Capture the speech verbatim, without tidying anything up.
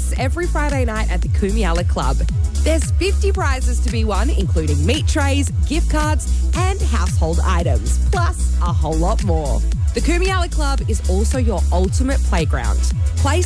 Yes, every Friday night at the Kumiala Club. There's fifty prizes to be won, including meat trays, gift cards, and household items, plus a whole lot more. The Kumiala Club is also your ultimate playground. Play